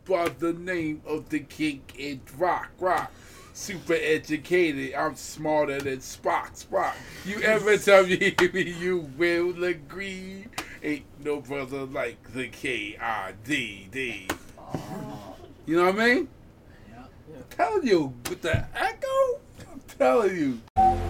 by the name of the king in rock. Super educated, I'm smarter than Spock. You ever tell me you will agree? Ain't no brother like the KIDD. You know what I mean? Yeah. I'm telling you, with the echo, I'm telling you.